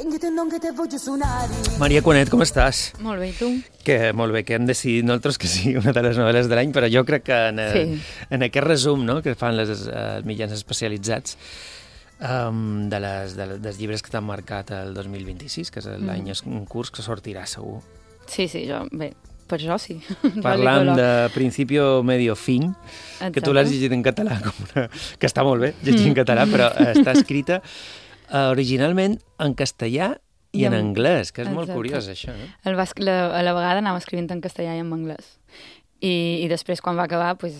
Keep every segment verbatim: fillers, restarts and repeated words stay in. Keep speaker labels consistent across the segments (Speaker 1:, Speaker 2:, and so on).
Speaker 1: Maria Cuanet, com estàs?
Speaker 2: Molt bé, i tu?
Speaker 1: Que molt bé, que hem decidit nosaltres que sigui una de les novel·les de l'any, però jo crec que en, sí. en aquest resum, no?, que fan les, els mitjans especialitzats um, de les, de, dels llibres que t'han marcat el dos mil vint-i-sis, que és l'any mm. en curs que sortirà segur.
Speaker 2: Sí, sí, jo, bé, per jo sí.
Speaker 1: Parlant de Principio Medio Fin, exacte, que tu l'has llegit en català, com una... que està molt bé llegir en català, però està escrita uh, originalment en castellà i, I en, en anglès, que és exacte. Molt curiós, això, no?
Speaker 2: El va, la, a la vegada anava escrivint en castellà i en anglès. I, i després, quan va acabar, pues,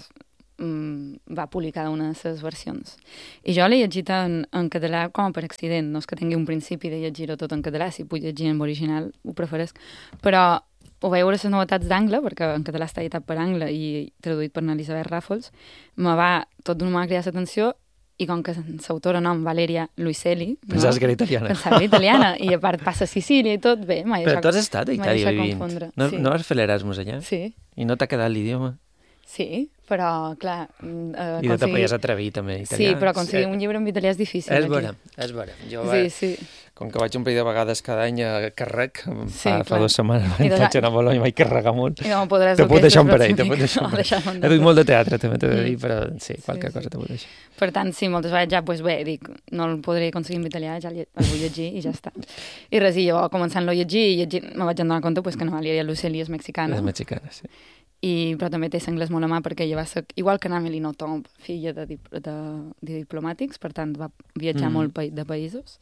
Speaker 2: mm, va publicar cada una de les versions. I jo l'he llegit en, en català com per accident. No és que tingui un principi de llegir-ho tot en català, si puc llegir en original, ho preferesc. Però ho veure les novetats d'angle, perquè en català està editat per angle i traduït per Elisabet Ràfols, me va, tot d'una mà cridar l'atenció. I com que l'autora nom Valeria Luiselli...
Speaker 1: Pensaves
Speaker 2: no?
Speaker 1: que era italiana.
Speaker 2: Pensava que era italiana, i a part passa a Sicília i tot, bé...
Speaker 1: Però tu has estat a Itàlia vivint. No,
Speaker 2: sí.
Speaker 1: no vas fer l'Erasmus allà?
Speaker 2: Sí.
Speaker 1: I no t'ha quedat l'idioma?
Speaker 2: Sí, però, clar... Eh,
Speaker 1: I no te podies atrevir, també, italià.
Speaker 2: Sí, però aconseguir sí. un llibre en italià és difícil.
Speaker 1: És vera, és vera. Jo
Speaker 2: sí,
Speaker 1: va...
Speaker 2: sí.
Speaker 1: Com que vaig un parell de vegades cada any a Carrec, sí, fa, fa dues setmanes
Speaker 2: I
Speaker 1: vaig anar a Bologna i vaig carregar molt.
Speaker 2: I no podràs...
Speaker 1: Te puc deixar un parell, te puc deixar un
Speaker 2: parell.
Speaker 1: No, he duit molt de teatre, també t'he de dir, però sí, qualque
Speaker 2: sí,
Speaker 1: cosa
Speaker 2: sí.
Speaker 1: te puc deixar.
Speaker 2: Per tant, sí, moltes vegades ja, doncs bé, dic, no el podré aconseguir en italià, ja el vull llegir i ja està. I res, i jo començant-lo a llegir, i llegir, me vaig adonar compte pues, que no, Valeria Luiselli és mexicana.
Speaker 1: És mexicana, sí.
Speaker 2: I, però també té l'anglès molt a mà perquè ella va ser, igual que Amélie Nothomb, filla de, de, de, de diplomàtics, per tant va viatjar mm. molt de països.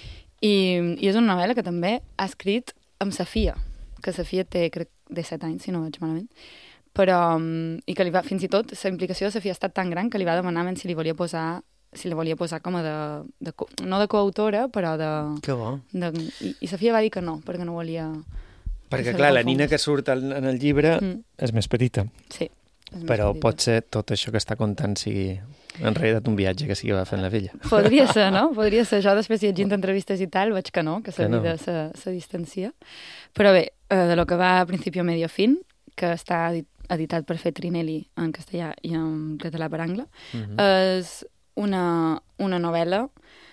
Speaker 2: I, I és una novel·la que també ha escrit amb Safia, que Safia té, crec, disset anys, si no vaig malament, però, i que li va, fins i tot, la implicació de Safia ha estat tan gran que li va demanar si li volia posar si la volia posar com a de, de no de coautora, però de...
Speaker 1: Que bo.
Speaker 2: De, i, I Safia va dir que no, perquè no volia...
Speaker 1: Perquè, clar, la nina que surt en el llibre mm. és més petita.
Speaker 2: Sí.
Speaker 1: Però pot ser tot això que està contant sigui en realitat un viatge que sigui va fent la vella.
Speaker 2: Podria ser, no? Podria ser. Jo després llegint entrevistes i tal veig que no, que la vida se, se distancia. Però bé, de lo que va a Principio Medio Fin, que està editat per fer Trinelli en castellà i en català per angle, mm-hmm. és una, una novel·la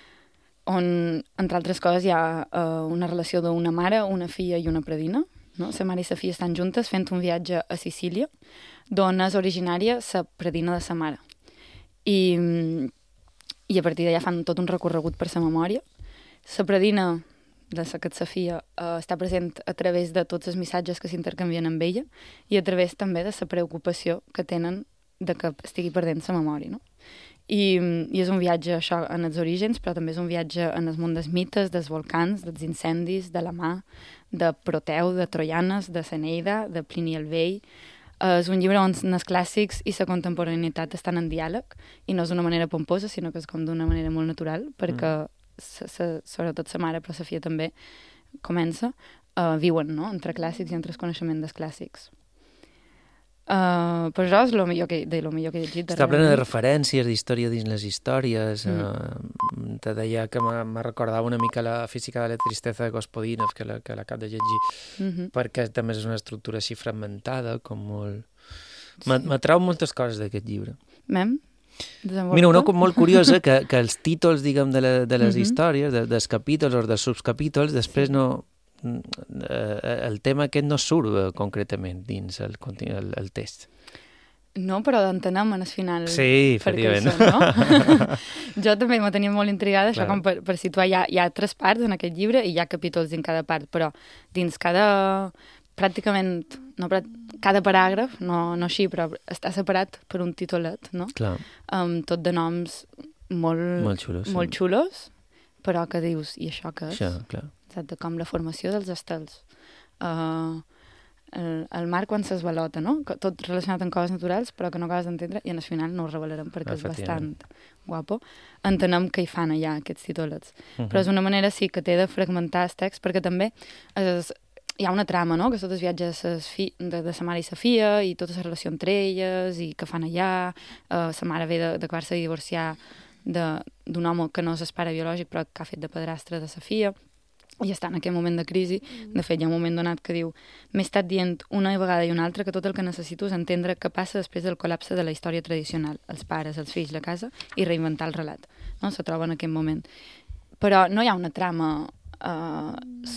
Speaker 2: on, entre altres coses, hi ha uh, una relació d'una mare, una filla i una predina. No? La mare i la filla estan juntes fent un viatge a Sicília, d'on és originària la predina de la mare. I, i a partir d'allà fan tot un recorregut per la memòria. La predina de la que la filla uh, està present a través de tots els missatges que s'intercanvien amb ella i a través també de la preocupació que tenen de que estigui perdent la memòria, no? I, i és un viatge això en els orígens, però també és un viatge en el món dels mites, dels volcans, dels incendis, de la mà, de Proteu, de Troianes, de Ceneida, de Plini el Vell. Uh, és un llibre on els clàssics i la contemporaneïtat estan en diàleg, i no és d'una manera pomposa, sinó que és com d'una manera molt natural, perquè mm. sa, sa, sobretot sa mare, però sa filla també comença, uh, viuen, no?, entre clàssics i entre el coneixement dels clàssics. Uh, però això és el millor que, de lo millor que he llegit.
Speaker 1: Està plena de referències, d'història dins les històries. Mm. Uh, te deia que me recordava una mica la física de la tristesa de Gospodinov, que la, que l'acabo de llegir, mm-hmm. perquè també és una estructura així fragmentada, com molt... Sí. M'atrau moltes coses d'aquest llibre.
Speaker 2: Mem?
Speaker 1: Mira, una molt curiosa, que, que els títols, diguem, de, la, de les mm-hmm. històries, de, dels capítols o dels subcapítols, després sí. no... el tema aquest no surt uh, concretament dins el, el, el text.
Speaker 2: No, però entenem en el final.
Speaker 1: Sí, efectivament.
Speaker 2: No? Jo també me tenia molt intrigada, això, com per, per situar, hi ha, hi ha tres parts en aquest llibre i hi ha capítols en cada part, però dins cada, pràcticament, no, cada paràgraf, no, no així, però està separat per un titulet, no?
Speaker 1: Clar.
Speaker 2: Um, tot de noms molt,
Speaker 1: molt xulos,
Speaker 2: molt
Speaker 1: sí.
Speaker 2: xulos, però que dius, i això què és?
Speaker 1: Això, clar.
Speaker 2: Exacte, com la formació dels estels. Uh, el, el mar quan s'esvalota, no? Tot relacionat amb coses naturals, però que no acabes d'entendre, i en el final no ho revelarem perquè és bastant guapo. Entenem què hi fan allà, aquests títolets. Uh-huh. Però és una manera, sí, que té de fragmentar el text, perquè també és, hi ha una trama, no?, que tot el viatge fi, de, de sa mare i sa filla, i tota la relació entre elles, i què fan allà. Uh, sa mare ve de, de acabar-se de divorciar d'un home que no és el pare biològic, però que ha fet de padrastre de sa filla, i està en aquest moment de crisi. De fet, hi ha un moment donat que diu: m'he estat dient una vegada i una altra que tot el que necessito és entendre què passa després del col·lapse de la història tradicional, els pares, els fills, la casa, i reinventar el relat. No? Se troba en aquest moment. Però no hi ha una trama uh,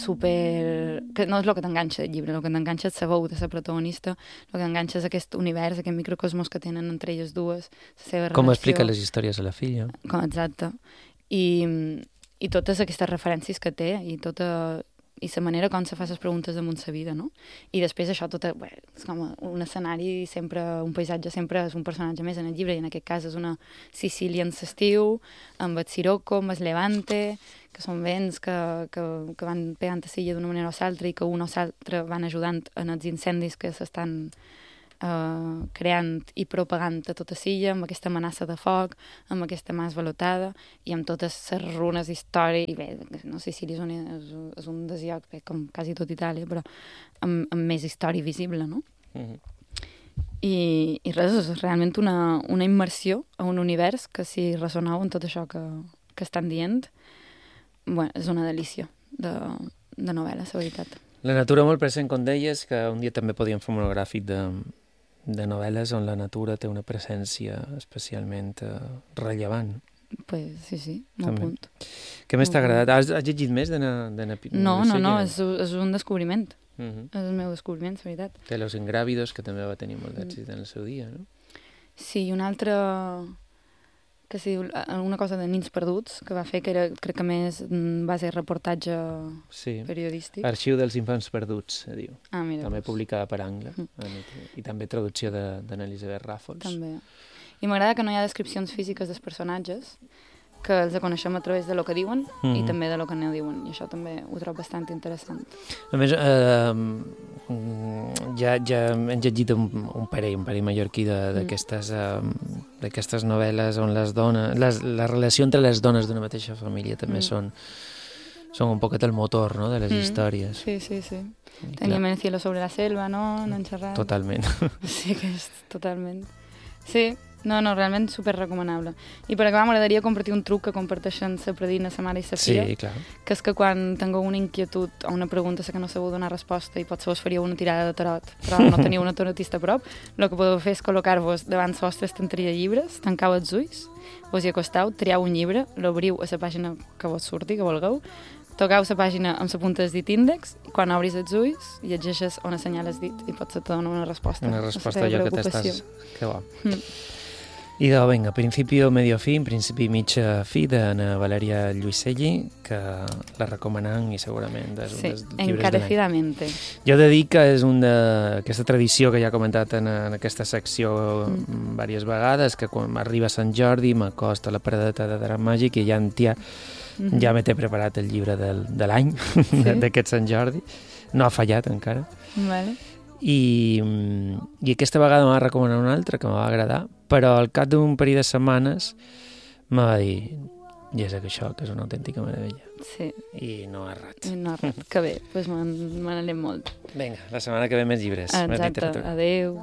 Speaker 2: super... que no és el que t'enganxa del llibre, el que t'enganxa és la veu de la protagonista, el que t'enganxa és aquest univers, aquest microcosmos que tenen entre elles dues, la seva relació...
Speaker 1: Com explica les històries a la filla.
Speaker 2: Com, exacte. I, i totes aquestes referències que té, i tota... i la manera com se fa les preguntes damunt la vida, no? I després això tot, bé, és com un escenari, sempre, un paisatge sempre és un personatge més en el llibre, i en aquest cas és una Sicília en l'estiu, amb el Sirocco, amb el Levante, que són vents que, que, que van pegant a l'illa d'una manera o l'altra i que un o l'altre van ajudant en els incendis que s'estan Uh, creant i propagant a tota l'illa, amb aquesta amenaça de foc, amb aquesta mà esvalotada i amb totes les runes d'història. I bé, no sé si és un, és, és un dels llocs, bé, com quasi tot Itàlia, però amb, amb més història visible, no? Mm-hmm. I, I res, és realment una, una immersió a un univers que, si ressonau en tot això que, que estan dient, bueno, és una delícia de, de novel·la, la veritat.
Speaker 1: La natura molt present, com deies, que un dia també podíem fer un monogràfic de, de novel·les on la natura té una presència especialment uh, rellevant.
Speaker 2: Pues sí, sí, molt punt.
Speaker 1: Què més t'ha agradat? Has, has llegit més de na, de na,
Speaker 2: No, no, no, és, és un descobriment.
Speaker 1: Uh-huh.
Speaker 2: És el meu descobriment, la veritat.
Speaker 1: Té Los Ingrávidos, que també va tenir molt d'èxit en el seu dia, no?
Speaker 2: Sí, i un altre... que si una cosa de Nins perduts, que va fer, que era, crec que més va ser reportatge sí. periodístic.
Speaker 1: Arxiu dels infants perduts, se diu.
Speaker 2: Ah, mira.
Speaker 1: També publicada per Angle. Mm. I també traducció d'Elisabet Ràfols.
Speaker 2: També. I m'agrada que no hi ha descripcions físiques dels personatges, que els coneixem a través de lo que diuen mm-hmm. i també de lo que no diuen. I això també ho trobo bastant interessant.
Speaker 1: A més, eh, ja, ja hem llegit un, un parell, un parell mallorquí d'aquestes mm. eh, d'aquestes novel·les on les dones, les, la relació entre les dones d'una mateixa família també mm. són, són un poquet el motor, no?, de les mm. històries.
Speaker 2: Sí, sí, sí. Teníem El cielo sobre la selva, no?, no enxerrat.
Speaker 1: Totalment.
Speaker 2: Sí, que és totalment. Sí, no, no, realment super recomanable. I per acabar m'agradaria compartir un truc que comparteixen la Pradina, sa mare i sa filla,
Speaker 1: sí, clar.
Speaker 2: Que és que quan tingueu una inquietud o una pregunta a la que no sabeu donar resposta i potser us faríeu una tirada de tarot, però no teniu una tarotista a prop, el que podeu fer és col·locar-vos davant la vostra estanteria de llibres, tancau els ulls, vos hi acostau, triau un llibre, l'obriu a la pàgina que vos surti, que vulgueu, tocau la pàgina amb la punta del dit índex, i quan obris els ulls, llegeixes on assenyala el dit i potser te dona una resposta.
Speaker 1: Una resposta a allò que t'estàs... Que bo. Mm. I de, vinga, principio, medio, fin, principi, mitja, fi, d'Anna Valèria Lluiselli, que la recomanem i segurament és
Speaker 2: sí,
Speaker 1: un dels llibres
Speaker 2: encarecidamente.
Speaker 1: Jo he de dir que és un de... aquesta tradició que ja he comentat en, en aquesta secció mm. diverses vegades, que quan arriba Sant Jordi m'acosta a la paradeta de Drac Màgic i ja en tia mm-hmm. ja me té preparat el llibre del, de l'any, sí? d'aquest Sant Jordi. No ha fallat encara.
Speaker 2: Vale.
Speaker 1: I, i aquesta vegada m'ha recomanat una altra que m'ha agradar, però al cap d'un període de setmanes me va dir, ja sé que això que és una autèntica meravella.
Speaker 2: Sí.
Speaker 1: I no ha errat.
Speaker 2: I no ha errat. Que bé, doncs me n'anem molt.
Speaker 1: Vinga, la setmana que ve més llibres.
Speaker 2: Exacte,
Speaker 1: més literatura.
Speaker 2: Adéu.